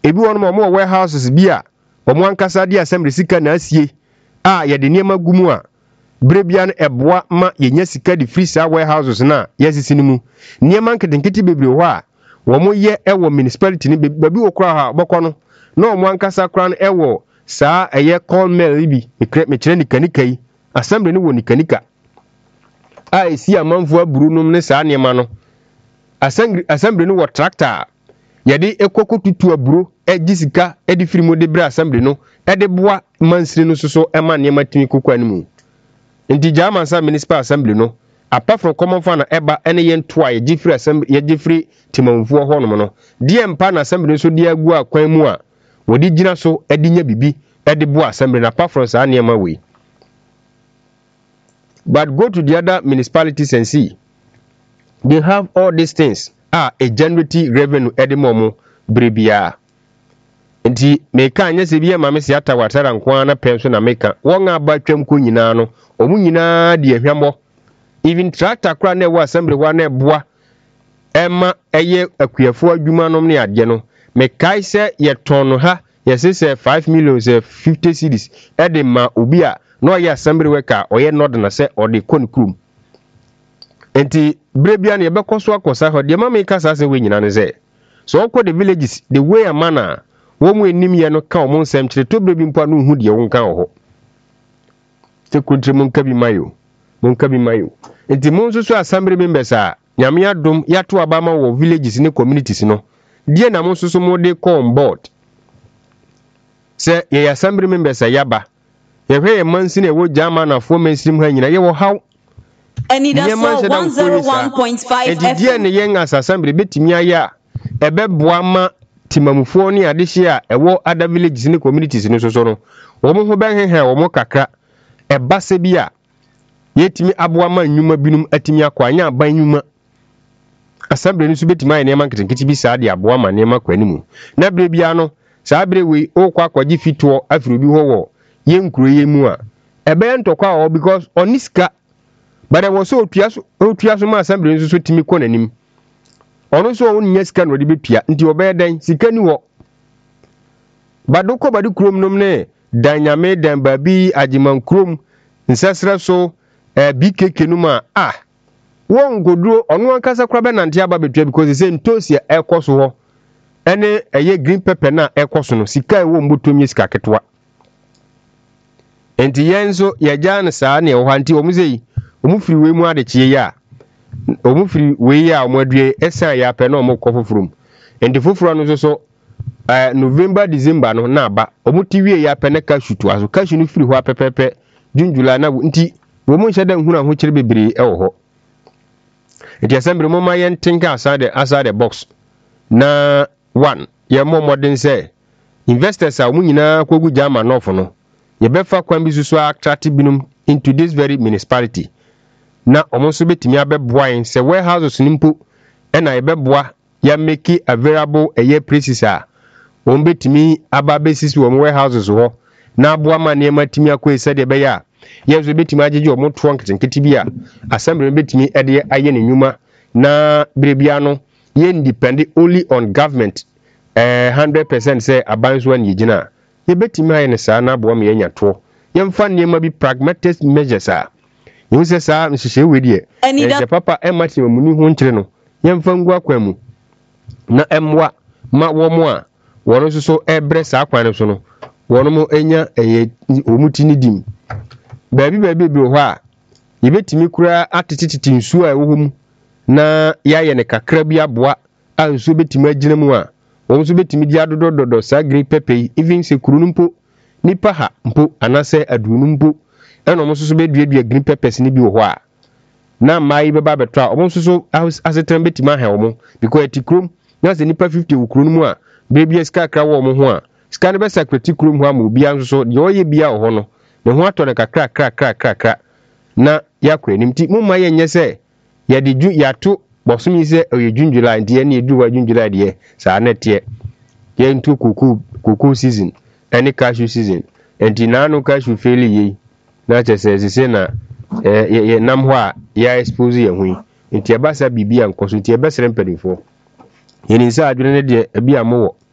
ebi won mo warehouses bi a omo ankasa di assembly sika na asie a ye de niema gumu a brebia no eboa ma yenya sika di free sa warehouses na yesisi ni mu niema nketenkete bebre ho a womo ye ewo municipality ni babi okura ha bokọ no na omo ankasa kura no ewo saa eye call mail bi mekire nikanika yi assembly ni wo nikanika a esi amanfo aburu num ne saa niema no assembly ni wo tractor yɛde ekoko tutu aburo egisika edi firimo de bra assembly no ede boa mansiri no soso ema niema timi kokwa animu nti jama sa municipal assembly no apart from common fund na eba ene yentoa ye gifri assembly ye gifri timamfuo ho no no de mpa na assembly so de agu akwan mu a wodi gina so ede nya bibi ede boa assembly na apart from sa niema we. But go to the other municipalities and see they have all these things a generate revenue edimomo brebia nti meka anya se bia mame se atawatara nkwa na penso na meka won aba twam ko nyina no omu nyina de ahwambo even tractor kra na wo assembly wa na eboa ema eye akuafo adwuma no ne ade no meka ise ye ton ha ye se 5 million 50 cedis ede ma obi a no ye assembly worker oye nod na se ode konkrum enti brebia ne yebekọso akosa ho de mama ika sase we nyina ne ze so okọ the villages the way a manner wo mu enim ye no ka o mo nsem kire to brebi mpa no hu de wo nka ho te kuntre mo nka bi mayo enti mo nso so assembly members a nyame adom yato abama wo villages ne communities no die na mo nso so mo de call on board se ye assembly members a yaba ye hwe ye mansi na wo jama na fo mansim ha nyina ye wo haw and it does 101.5 FM ne yen as assembly betimi aya ebeboa ma timamufuo ni adehye a ewo other villages ni communities ni so no wo mo ho benhehe wo mo kakra ebase bi a yetimi aboa ma nnwuma binum atimi akwanya aban nnwuma assembly ni so betimi aya ne man ketenkete bi saa de aboa ma ne ma kwanimu na bre bia no saa bre we okwa akwaji fituo afiro bi ho wo yenkuro yemu a ebe ntokwa o because oniska but I was so otuaso ma assembly nso so timi kọ nanim ono so onnya sika no de betua nti obedan sika ni wo badoko badu krom nom ne danyame dan babi ajiman krom nsasra so BKK numa won goduro ono ankasa kra be nante aba betua because say ntosia ekoso ho ene eye green pepper na ekoso no sika ewo mbotomye sika ketwa enti yenso yaja na saa ne wo hanti omuzei omufiri we mu adechie ya omufiri we ya omwadue esa ya pe na omukọ fofurum enti fofuru no so November December no na aba omutiwie ya pe na cashew to aso cashew no firi ho apepepe June July na nti wo mu nheda nhuna ho kire bebre ewo ho enti assembly mo ma yen tinka aside box na one ye mo modern say investors a mu nyina kogu jama north no ye befa kwan bi susu attract binum into this very municipality na omonso betimi abeboa yin se warehouses nimpo na ebeboa ya make available eye places a won betimi aba basis wo warehouses ho na aboa ma ne matimi akoisa de be ya yezo betimi ajeje o moto nketenkete bi a assembly betimi ede aye ne nyuma na brebia no ye depend only on government 100% say abanso an yigina ye betimi aye ne saa na aboa ma yenya to ye mfa ne ma bi pragmatic measures a you say sa nhihye we die e papa emati mamuni ho nkire no yemfa ngu akwamu na emwa ma wo mo a wono so ebre sa kwan so no wono mo enya eye omuti ni dim baabi bi ho a yebetimi kura atetiti nsu a wo mu na yaye ne kakra bi aboa a nsu betimi agina mu a wo so betimi di adodododo sa green pepper even se kurunu mpo nipa ha mpo anase adunu mpo eno mo so be duadua green peppers ni bi wo ho a na mai beba beto a mo so asetem betima ha wo mo because etikrom na se nipa 50 wo kuro mu a bebi eska kra wo mo ho a ska ne be secretary krom ho a mo bia so de oye bia wo ho no ne ho ato ne kakra na yakwa nimti mo ma ye nye se ye de ju yato bosom yi se oye junjula ndi ne edu wa junjula de sa na tie ye ntu kuku season any cashew season enti na no cashew faili yi na chese na ye nam ho a ya expose ye hu nti abasa bibia nkoso nti ebesere mpadifo ye ni nsa adwene ne de bia mo wo